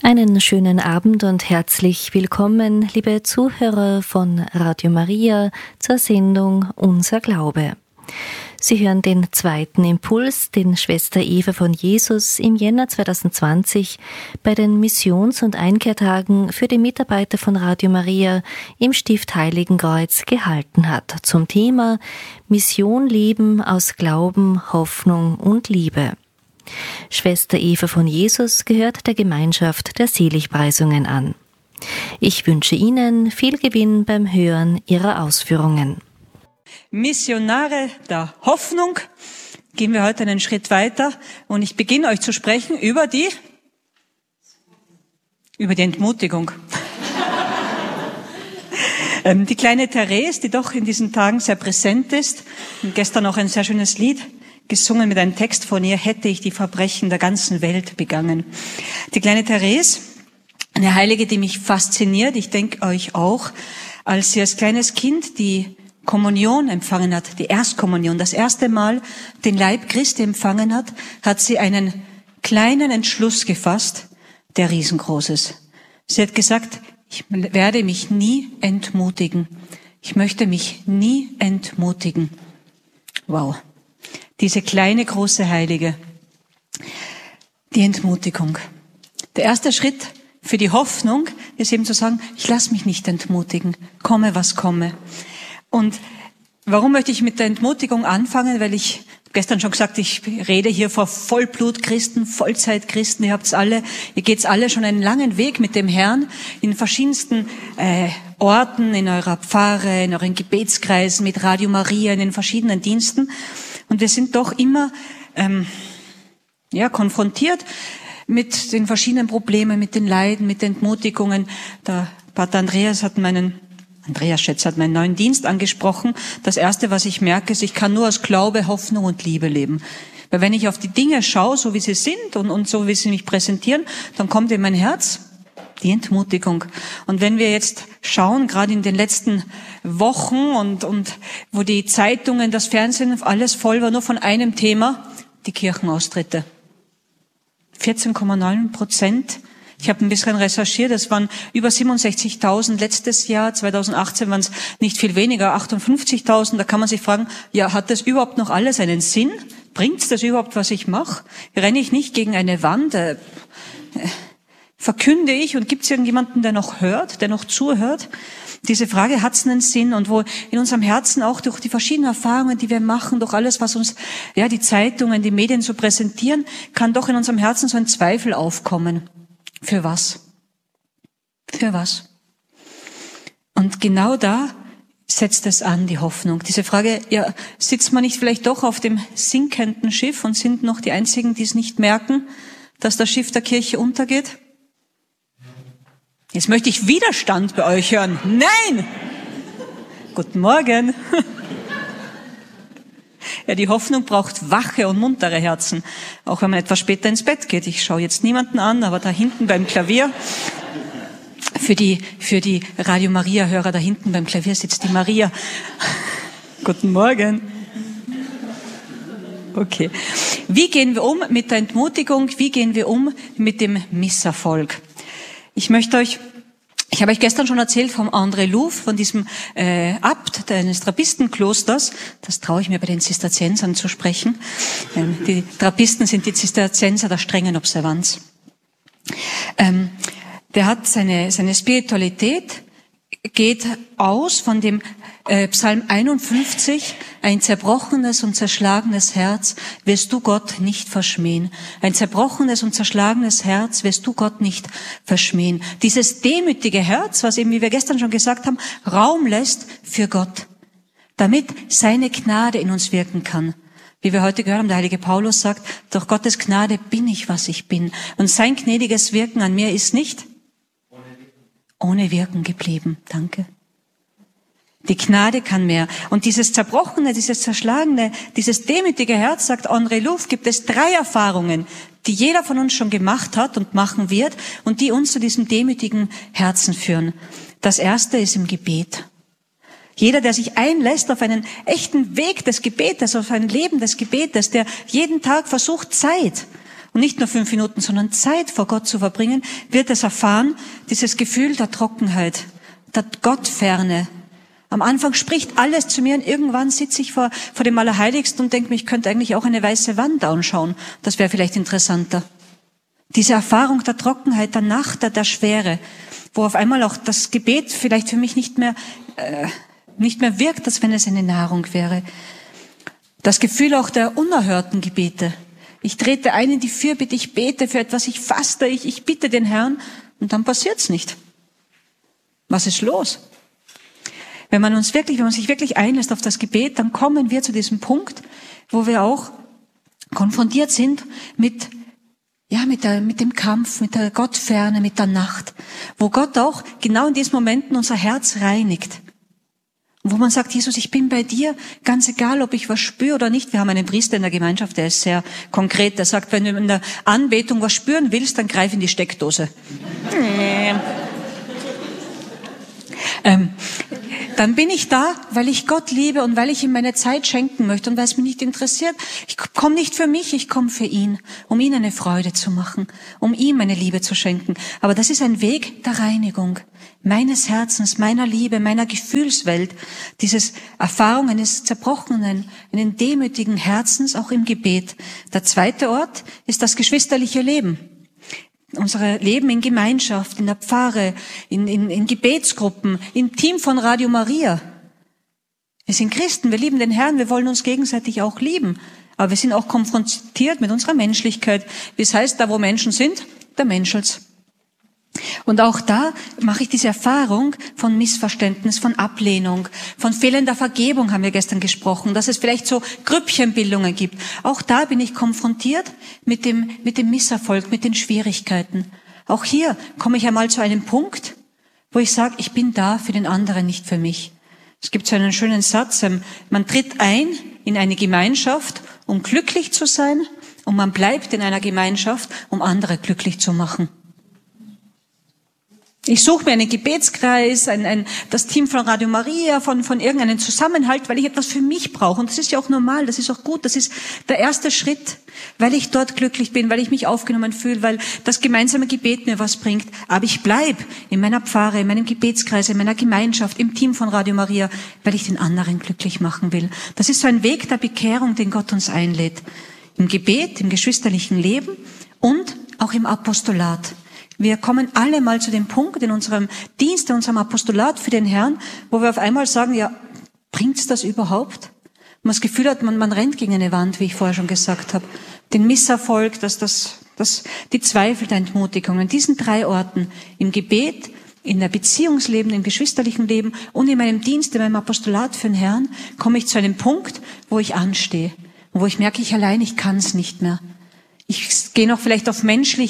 Einen schönen Abend und herzlich willkommen, liebe Zuhörer von Radio Maria, zur Sendung Unser Glaube. Sie hören den zweiten Impuls, den Schwester Eva von Jesus im Jänner 2020 bei den Missions- und Einkehrtagen für die Mitarbeiter von Radio Maria im Stift Heiligenkreuz gehalten hat, zum Thema Mission leben aus Glauben, Hoffnung und Liebe. Schwester Eva von Jesus gehört der Gemeinschaft der Seligpreisungen an. Ich wünsche Ihnen viel Gewinn beim Hören ihrer Ausführungen. Missionare der Hoffnung. Gehen wir heute einen Schritt weiter und ich beginne euch zu sprechen über die Entmutigung. Die kleine Therese, die doch in diesen Tagen sehr präsent ist, und gestern auch ein sehr schönes Lied gesungen mit einem Text von ihr, hätte ich die Verbrechen der ganzen Welt begangen. Die kleine Therese, eine Heilige, die mich fasziniert, ich denke euch auch, als sie als kleines Kind die Kommunion empfangen hat, die Erstkommunion, das erste Mal den Leib Christi empfangen hat, hat sie einen kleinen Entschluss gefasst, der riesengroß ist. Sie hat gesagt, ich werde mich nie entmutigen. Ich möchte mich nie entmutigen. Wow. Diese kleine, große Heilige. Die Entmutigung. Der erste Schritt für die Hoffnung ist eben zu sagen, ich lasse mich nicht entmutigen, komme was komme. Und warum möchte ich mit der Entmutigung anfangen? Weil ich gestern schon gesagt, ich rede hier vor Vollblutchristen, Vollzeitchristen. Ihr geht's alle schon einen langen Weg mit dem Herrn in verschiedensten Orten, in eurer Pfarre, in euren Gebetskreisen, mit Radio Maria, in den verschiedenen Diensten. Und wir sind doch immer konfrontiert mit den verschiedenen Problemen, mit den Leiden, mit den Entmutigungen. Der Pater Andreas Schätz hat meinen neuen Dienst angesprochen. Das Erste, was ich merke, ist, ich kann nur aus Glaube, Hoffnung und Liebe leben. Weil wenn ich auf die Dinge schaue, so wie sie sind und so wie sie mich präsentieren, dann kommt in mein Herz die Entmutigung. Und wenn wir jetzt schauen, gerade in den letzten Wochen und wo die Zeitungen, das Fernsehen, alles voll war, nur von einem Thema, die Kirchenaustritte. 14,9%. Ich habe ein bisschen recherchiert, es waren über 67.000 letztes Jahr, 2018 waren es nicht viel weniger, 58.000. Da kann man sich fragen, ja, hat das überhaupt noch alles einen Sinn? Bringt's das überhaupt, was ich mache? Renne ich nicht gegen eine Wand? Verkünde ich und gibt es irgendjemanden, der noch hört, der noch zuhört? Diese Frage, hat's einen Sinn? Und wo in unserem Herzen auch durch die verschiedenen Erfahrungen, die wir machen, durch alles, was uns die Zeitungen, die Medien so präsentieren, kann doch in unserem Herzen so ein Zweifel aufkommen. Für was? Für was? Und genau da setzt es an, die Hoffnung. Diese Frage, sitzt man nicht vielleicht doch auf dem sinkenden Schiff und sind noch die Einzigen, die es nicht merken, dass das Schiff der Kirche untergeht? Jetzt möchte ich Widerstand bei euch hören. Nein! Guten Morgen. Ja, die Hoffnung braucht wache und muntere Herzen, auch wenn man etwas später ins Bett geht. Ich schaue jetzt niemanden an, aber da hinten beim Klavier, für die Radio Maria Hörer, da hinten beim Klavier sitzt die Maria. Guten Morgen. Okay. Wie gehen wir um mit der Entmutigung? Wie gehen wir um mit dem Misserfolg? Ich habe euch gestern schon erzählt vom André Louf, von diesem Abt eines Trappistenklosters. Das traue ich mir bei den Zisterziensern zu sprechen. Die Trappisten sind die Zisterzienser der strengen Observanz. Der hat seine Spiritualität geht aus von dem Psalm 51, ein zerbrochenes und zerschlagenes Herz wirst du Gott nicht verschmähen. Ein zerbrochenes und zerschlagenes Herz wirst du Gott nicht verschmähen. Dieses demütige Herz, was eben, wie wir gestern schon gesagt haben, Raum lässt für Gott, damit seine Gnade in uns wirken kann. Wie wir heute gehört haben, der heilige Paulus sagt, durch Gottes Gnade bin ich, was ich bin. Und sein gnädiges Wirken an mir ist nicht ohne Wirken geblieben. Danke. Die Gnade kann mehr. Und dieses zerbrochene, dieses zerschlagene, dieses demütige Herz, sagt André Louf, gibt es 3 Erfahrungen, die jeder von uns schon gemacht hat und machen wird und die uns zu diesem demütigen Herzen führen. Das erste ist im Gebet. Jeder, der sich einlässt auf einen echten Weg des Gebetes, auf ein Leben des Gebetes, der jeden Tag versucht, Zeit und nicht nur 5 Minuten, sondern Zeit vor Gott zu verbringen, wird es erfahren, dieses Gefühl der Trockenheit, der Gottferne. Am Anfang spricht alles zu mir und irgendwann sitze ich vor dem Allerheiligsten und denke mir, ich könnte eigentlich auch eine weiße Wand anschauen. Das wäre vielleicht interessanter. Diese Erfahrung der Trockenheit, der Nacht, der Schwere, wo auf einmal auch das Gebet vielleicht für mich nicht mehr wirkt, als wenn es eine Nahrung wäre. Das Gefühl auch der unerhörten Gebete. Ich trete ein in die Fürbitte, ich bete für etwas, ich faste, ich bitte den Herrn und dann passiert's nicht. Was ist los? Wenn man sich wirklich einlässt auf das Gebet, dann kommen wir zu diesem Punkt, wo wir auch konfrontiert sind mit dem Kampf, mit der Gottferne, mit der Nacht, wo Gott auch genau in diesen Momenten unser Herz reinigt. Und wo man sagt, Jesus, ich bin bei dir, ganz egal, ob ich was spüre oder nicht. Wir haben einen Priester in der Gemeinschaft, der ist sehr konkret, der sagt, wenn du in der Anbetung was spüren willst, dann greif in die Steckdose. Dann bin ich da, weil ich Gott liebe und weil ich ihm meine Zeit schenken möchte und weil es mich nicht interessiert. Ich komme nicht für mich, ich komme für ihn, um ihm eine Freude zu machen, um ihm meine Liebe zu schenken. Aber das ist ein Weg der Reinigung meines Herzens, meiner Liebe, meiner Gefühlswelt, dieses Erfahrung eines zerbrochenen, einen demütigen Herzens, auch im Gebet. Der zweite Ort ist das geschwisterliche Leben. Unsere Leben in Gemeinschaft, in der Pfarre, in Gebetsgruppen, im Team von Radio Maria. Wir sind Christen, wir lieben den Herrn, wir wollen uns gegenseitig auch lieben. Aber wir sind auch konfrontiert mit unserer Menschlichkeit. Wie es heißt, da wo Menschen sind, da menschelt's. Und auch da mache ich diese Erfahrung von Missverständnis, von Ablehnung, von fehlender Vergebung haben wir gestern gesprochen, dass es vielleicht so Grüppchenbildungen gibt. Auch da bin ich konfrontiert mit dem Misserfolg, mit den Schwierigkeiten. Auch hier komme ich einmal zu einem Punkt, wo ich sage, ich bin da für den anderen, nicht für mich. Es gibt so einen schönen Satz, man tritt ein in eine Gemeinschaft, um glücklich zu sein, und man bleibt in einer Gemeinschaft, um andere glücklich zu machen. Ich suche mir einen Gebetskreis, das Team von Radio Maria, von irgendeinem Zusammenhalt, weil ich etwas für mich brauche. Und das ist ja auch normal, das ist auch gut, das ist der erste Schritt, weil ich dort glücklich bin, weil ich mich aufgenommen fühle, weil das gemeinsame Gebet mir was bringt. Aber ich bleib in meiner Pfarre, in meinem Gebetskreis, in meiner Gemeinschaft, im Team von Radio Maria, weil ich den anderen glücklich machen will. Das ist so ein Weg der Bekehrung, den Gott uns einlädt. Im Gebet, im geschwisterlichen Leben und auch im Apostolat. Wir kommen alle mal zu dem Punkt in unserem Dienst, in unserem Apostolat für den Herrn, wo wir auf einmal sagen, ja, bringt's das überhaupt? Man das Gefühl hat, man rennt gegen eine Wand, wie ich vorher schon gesagt habe. Den Misserfolg, die Zweifel, der Entmutigung. In diesen 3 Orten, im Gebet, in der Beziehungsleben, im geschwisterlichen Leben und in meinem Dienst, in meinem Apostolat für den Herrn, komme ich zu einem Punkt, wo ich anstehe. Und wo ich merke, ich kann's nicht mehr. Ich gehe noch vielleicht auf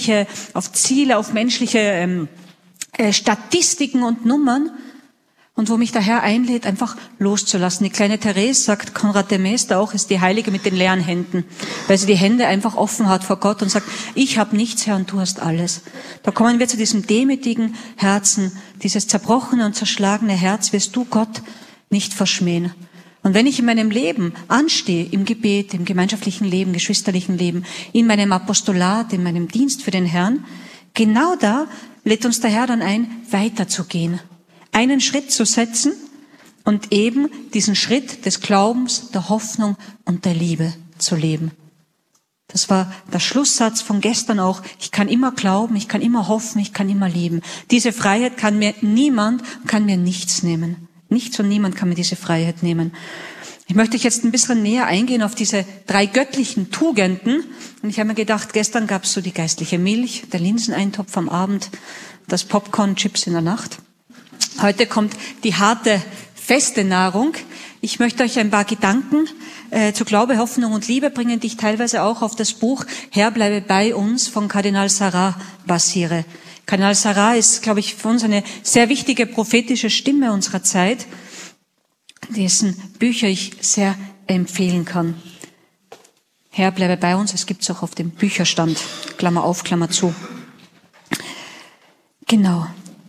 Ziele, auf menschliche Statistiken und Nummern und wo mich der Herr einlädt, einfach loszulassen. Die kleine Therese, sagt Konrad de Meester auch, ist die Heilige mit den leeren Händen, weil sie die Hände einfach offen hat vor Gott und sagt, ich habe nichts, Herr, und du hast alles. Da kommen wir zu diesem demütigen Herzen, dieses zerbrochene und zerschlagene Herz, wirst du Gott nicht verschmähen. Und wenn ich in meinem Leben anstehe, im Gebet, im gemeinschaftlichen Leben, geschwisterlichen Leben, in meinem Apostolat, in meinem Dienst für den Herrn, genau da lädt uns der Herr dann ein, weiterzugehen, einen Schritt zu setzen und eben diesen Schritt des Glaubens, der Hoffnung und der Liebe zu leben. Das war der Schlusssatz von gestern auch. Ich kann immer glauben, ich kann immer hoffen, ich kann immer lieben. Diese Freiheit kann mir niemand, kann mir nichts nehmen. Nichts und niemand kann mir diese Freiheit nehmen. Ich möchte jetzt ein bisschen näher eingehen auf diese 3 göttlichen Tugenden. Und ich habe mir gedacht, gestern gab es so die geistliche Milch, der Linseneintopf am Abend, das Popcorn, Chips in der Nacht. Heute kommt die harte, feste Nahrung. Ich möchte euch ein paar Gedanken zu Glaube, Hoffnung und Liebe bringen, die ich teilweise auch auf das Buch Herr, bleibe bei uns von Kardinal Sarah basiere. Kardinal Sarah ist, glaube ich, für uns eine sehr wichtige prophetische Stimme unserer Zeit, dessen Bücher ich sehr empfehlen kann. Herr, bleibe bei uns, es gibt es auch auf dem Bücherstand, Klammer auf, Klammer zu. Genau.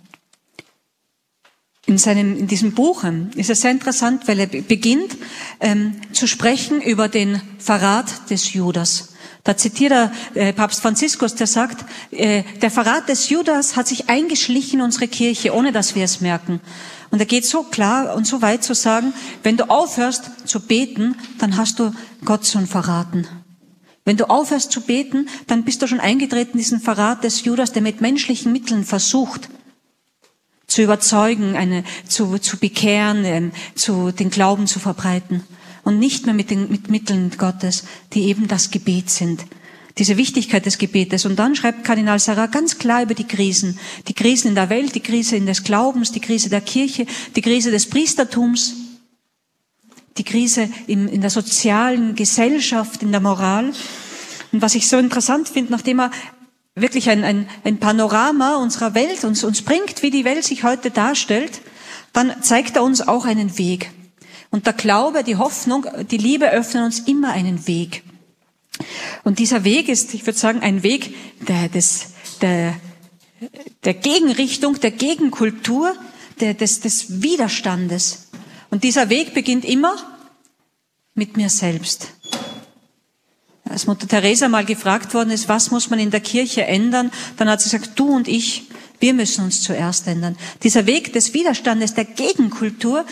In diesem Buch ist es sehr interessant, weil er beginnt zu sprechen über den Verrat des Judas. Da zitiert er Papst Franziskus, der sagt, der Verrat des Judas hat sich eingeschlichen in unsere Kirche, ohne dass wir es merken. Und er geht so klar und so weit zu sagen, wenn du aufhörst zu beten, dann hast du Gott schon verraten. Wenn du aufhörst zu beten, dann bist du schon eingetreten in diesen Verrat des Judas, der mit menschlichen Mitteln versucht, zu überzeugen, zu bekehren, den Glauben zu verbreiten. Und nicht mehr mit Mitteln Gottes, die eben das Gebet sind. Diese Wichtigkeit des Gebetes. Und dann schreibt Kardinal Sarah ganz klar über die Krisen. Die Krisen in der Welt, die Krise des Glaubens, die Krise der Kirche, die Krise des Priestertums, die Krise in der sozialen Gesellschaft, in der Moral. Und was ich so interessant finde, nachdem er wirklich ein Panorama unserer Welt uns bringt, wie die Welt sich heute darstellt, dann zeigt er uns auch einen Weg. Und der Glaube, die Hoffnung, die Liebe öffnen uns immer einen Weg. Und dieser Weg ist, ich würde sagen, ein Weg der Gegenrichtung, der Gegenkultur, des Widerstandes. Und dieser Weg beginnt immer mit mir selbst. Als Mutter Teresa mal gefragt worden ist, was muss man in der Kirche ändern, dann hat sie gesagt, du und ich, wir müssen uns zuerst ändern. Dieser Weg des Widerstandes, der Gegenkultur,